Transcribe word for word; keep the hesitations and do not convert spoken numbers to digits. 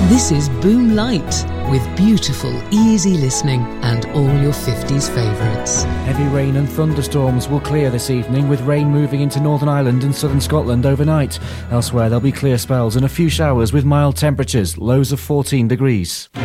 This is Boom Light, with beautiful, easy listening and all your fifties favourites. Heavy rain and thunderstorms will clear this evening, with rain moving into Northern Ireland and southern Scotland overnight. Elsewhere there'll be clear spells and a few showers with mild temperatures, lows of fourteen degrees.